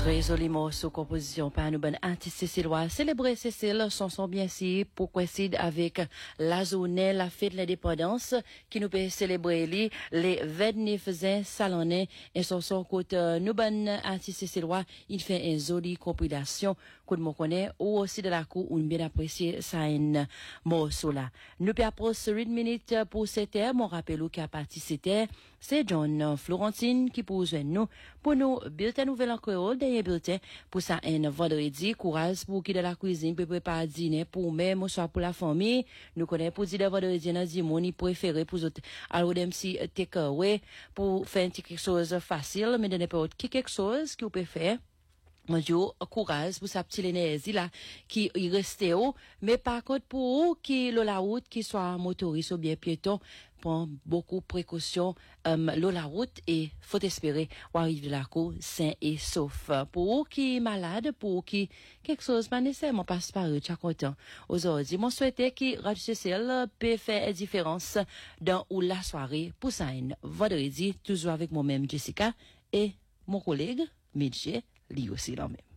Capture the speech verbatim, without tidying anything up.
Très joliment sous composition par nous bonne artiste Cécilois. Célébrer Cécile, son son bien si, pour coïncide avec la journée, la fête de l'indépendance, qui nous peut célébrer les, les vingt-neuf ans salonnais, et sur son côté, nous bonne artiste Cécilois, il fait une jolie compilation, que nous connaît, ou aussi de la cour, où nous bien apprécié ça un morceau là. Nous peut approcher huit minutes pour cette heure, mon rappel qui a participé, c'est John Florentine qui pour nous, pour nous, bulletin nouvelle en créole, dernier bulletin, pour ça, un vendredi, courage pour qui de la cuisine peut préparer dîner pour même, soit pour la famille, nous connaissons pour dire de vendredi, dans Dimoni, préféré pour autres, alors même si take away, pour faire un petit quelque chose facile, mais de n'importe qui quelque chose que vous pouvez faire. Bonjour, courage pour sa petite énergie là, qui y reste haut, mais par contre pour vous qui le la route, qui soit motoriste ou bien piéton, prend beaucoup de précautions, um, le la route et faut espérer ou arriver de la cour sain et sauf. Pour vous qui est malade, pour vous qui quelque chose pas nécessairement passe par eux, tu as content. Aujourd'hui, mon souhaité que Radio C C L peut faire une différence dans ou la soirée pour ça, vendredi, toujours avec moi-même Jessica et mon collègue, Midje, lui aussi là même.